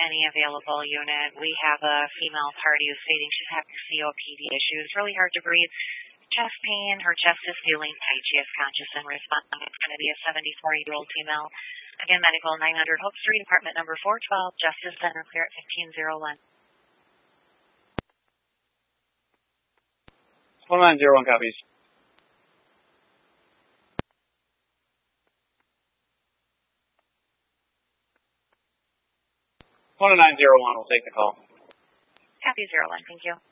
any available unit. We have a female party who's stating she's having COPD issues, really hard to breathe, chest pain, her chest is feeling tight, she is conscious and responding. It's going to be a 74-year-old female. Again, medical 900 Hope Street, apartment number 412, Justice Center, clear at 1501. 1901 copies. 1901 will take the call. Copy 01, thank you.